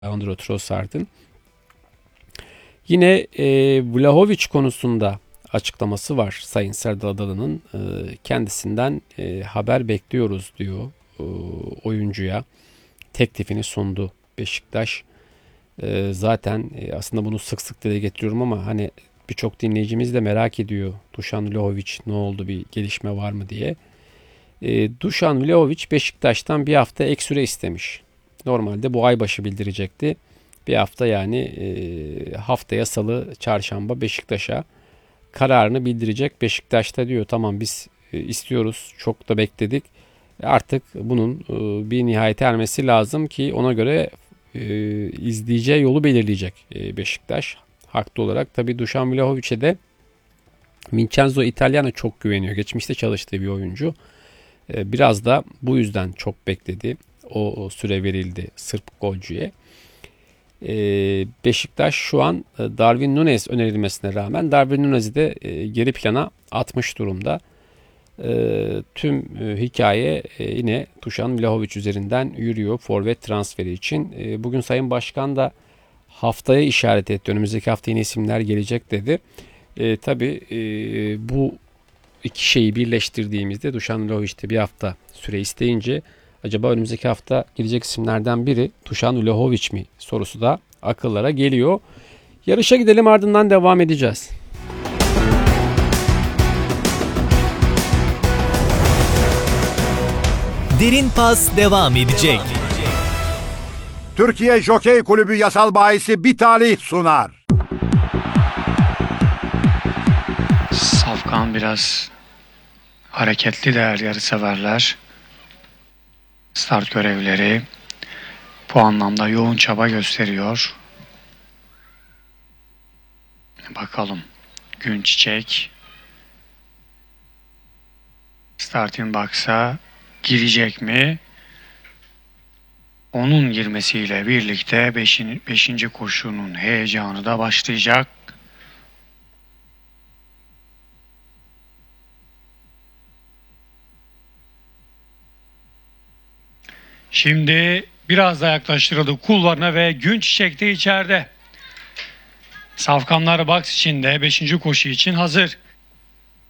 Leandro Trossard'ın. Yine Vlahovic konusunda açıklaması var Sayın Serdal Adalı'nın. Kendisinden haber bekliyoruz diyor oyuncuya. Teklifini sundu Beşiktaş. Zaten aslında bunu sık sık dile getiriyorum ama hani birçok dinleyicimiz de merak ediyor. Dušan Vlahovic ne oldu, bir gelişme var mı diye. Dušan Vlahovic Beşiktaş'tan bir hafta ek süre istemiş. Normalde bu ay başı bildirecekti. Bir hafta yani haftaya salı, çarşamba Beşiktaş'a kararını bildirecek. Beşiktaş'ta diyor tamam biz istiyoruz, çok da bekledik. Artık bunun bir nihayete ermesi lazım ki ona göre izleyeceği yolu belirleyecek Beşiktaş. Haklı olarak. Tabii Dušan Vlahovic'e de Vincenzo Italiano çok güveniyor. Geçmişte çalıştığı bir oyuncu. Biraz da bu yüzden çok bekledi. O süre verildi Sırp golcüye. Beşiktaş şu an Darwin Núñez önerilmesine rağmen Darwin Núñez'i de geri plana atmış durumda. Tüm hikaye yine Dušan Vlahovic üzerinden yürüyor forvet transferi için. Bugün Sayın Başkan da haftaya işaret etti. Önümüzdeki hafta yeni isimler gelecek dedi. Tabii bu iki şeyi birleştirdiğimizde Dušan Vlahovic de bir hafta süre isteyince acaba önümüzdeki hafta gelecek isimlerden biri Dušan Vlahovic mi sorusu da akıllara geliyor. Yarışa gidelim, ardından devam edeceğiz. Derin Pas devam edecek. Türkiye Jokey Kulübü yasal bahisi bir talih sunar. Safkan biraz hareketli değerli yarışseverler. Start görevleri bu anlamda yoğun çaba gösteriyor. Bakalım Günçiçek starting box'a girecek mi? Onun girmesiyle birlikte 5. koşunun heyecanı da başlayacak. Şimdi biraz da yaklaştırıldı kulvarına ve Günçiçek de içeride. Safkanlar box içinde 5. koşu için hazır.